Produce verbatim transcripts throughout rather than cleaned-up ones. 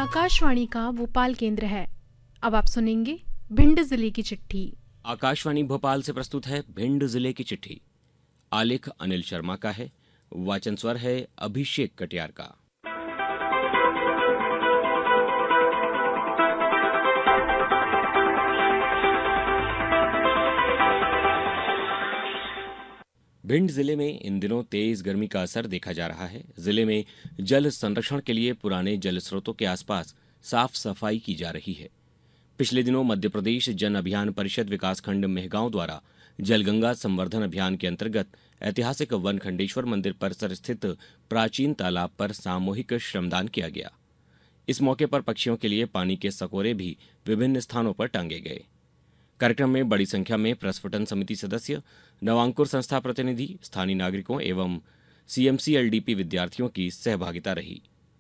आकाशवाणी का भोपाल केंद्र है। अब आप सुनेंगे भिंड जिले की चिट्ठी। आकाशवाणी भोपाल से प्रस्तुत है भिंड जिले की चिट्ठी। आलेख अनिल शर्मा का है, वाचन स्वर है अभिषेक कटियार का। भिंड जिले में इन दिनों तेज गर्मी का असर देखा जा रहा है। जिले में जल संरक्षण के लिए पुराने जल स्रोतों के आसपास साफ सफाई की जा रही है। पिछले दिनों मध्य प्रदेश जन अभियान परिषद विकासखंड मेहगांव द्वारा जलगंगा संवर्धन अभियान के अंतर्गत ऐतिहासिक वनखंडेश्वर मंदिर परिसर स्थित प्राचीन तालाब पर सामूहिक श्रमदान किया गया। इस मौके पर पक्षियों के लिए पानी के सकोरे भी विभिन्न स्थानों पर टांगे गए। कार्यक्रम में बड़ी संख्या में प्रस्फुटन समिति सदस्य, नवांकुर संस्था प्रतिनिधि, स्थानीय नागरिकों एवं सीएमसीएलडीपी विद्यार्थियों की सहभागिता रही।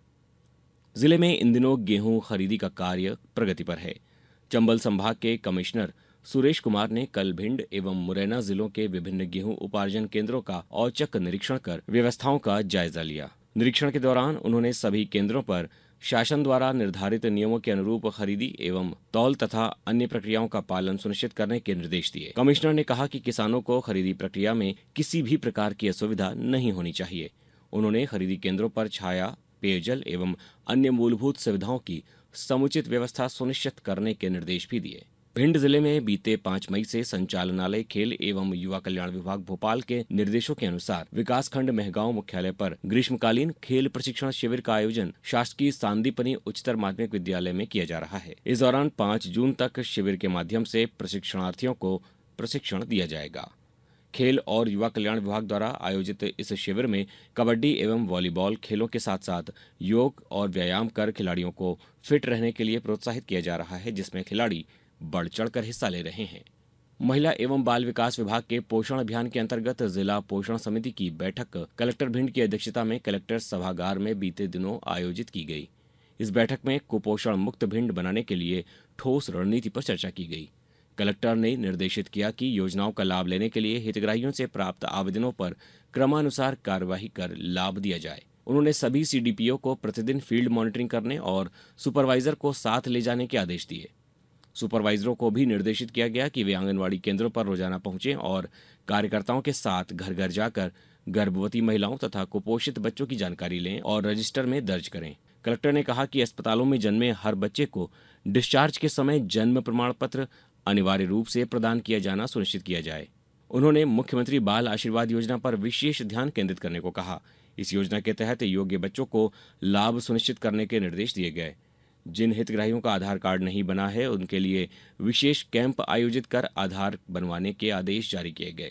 जिले में इन दिनों गेहूं खरीदी का कार्य प्रगति पर है। चंबल संभाग के कमिश्नर सुरेश कुमार ने कल भिंड एवं मुरैना जिलों के विभिन्न गेहूं उपार्जन केंद्रों का औचक निरीक्षण कर व्यवस्थाओं का जायजा लिया। निरीक्षण के दौरान उन्होंने सभी केंद्रों पर शासन द्वारा निर्धारित नियमों के अनुरूप खरीदी एवं तौल तथा अन्य प्रक्रियाओं का पालन सुनिश्चित करने के निर्देश दिए। कमिश्नर ने कहा कि किसानों को खरीदी प्रक्रिया में किसी भी प्रकार की असुविधा नहीं होनी चाहिए। उन्होंने खरीदी केंद्रों पर छाया, पेयजल एवं अन्य मूलभूत सुविधाओं की समुचित व्यवस्था सुनिश्चित करने के निर्देश भी दिए। भिंड जिले में बीते पाँच मई से संचालनालय खेल एवं युवा कल्याण विभाग भोपाल के निर्देशों के अनुसार विकासखंड मेहगांव मुख्यालय पर ग्रीष्मकालीन खेल प्रशिक्षण शिविर का आयोजन शासकीय सांदीपनी उच्चतर माध्यमिक विद्यालय में किया जा रहा है। इस दौरान पाँच जून तक शिविर के माध्यम से प्रशिक्षणार्थियों को प्रशिक्षण दिया जाएगा। खेल और युवा कल्याण विभाग द्वारा आयोजित इस शिविर में कबड्डी एवं वॉलीबॉल खेलों के साथ साथ योग और व्यायाम कर खिलाड़ियों को फिट रहने के लिए प्रोत्साहित किया जा रहा है, जिसमें खिलाड़ी बढ़ चढ़कर हिस्सा ले रहे हैं। महिला एवं बाल विकास विभाग के पोषण अभियान के अंतर्गत जिला पोषण समिति की बैठक कलेक्टर भिंड की अध्यक्षता में कलेक्टर सभागार में बीते दिनों आयोजित की गई। इस बैठक में कुपोषण मुक्त भिंड बनाने के लिए ठोस रणनीति पर चर्चा की गई। कलेक्टर ने निर्देशित किया कि योजनाओं का लाभ लेने के लिए हितग्राहियों से प्राप्त आवेदनों पर क्रमानुसार कार्यवाही कर लाभ दिया जाए। उन्होंने सभी सीडीपीओ को प्रतिदिन फील्ड मॉनिटरिंग करने और सुपरवाइजर को साथ ले जाने के आदेश दिए। सुपरवाइजरों को भी निर्देशित किया गया कि वे आंगनवाड़ी केंद्रों पर रोजाना पहुंचें और कार्यकर्ताओं के साथ घर घर जाकर गर्भवती महिलाओं तथा कुपोषित बच्चों की जानकारी लें और रजिस्टर में दर्ज करें। कलेक्टर ने कहा कि अस्पतालों में जन्मे हर बच्चे को डिस्चार्ज के समय जन्म प्रमाण पत्र अनिवार्य रूप से प्रदान किया जाना सुनिश्चित किया जाए। उन्होंने मुख्यमंत्री बाल आशीर्वाद योजना पर विशेष ध्यान केंद्रित करने को कहा। इस योजना के तहत योग्य बच्चों को लाभ सुनिश्चित करने के निर्देश दिए गए। जिन हितग्राहियों का आधार कार्ड नहीं बना है उनके लिए विशेष कैंप आयोजित कर आधार बनवाने के आदेश जारी किए गए।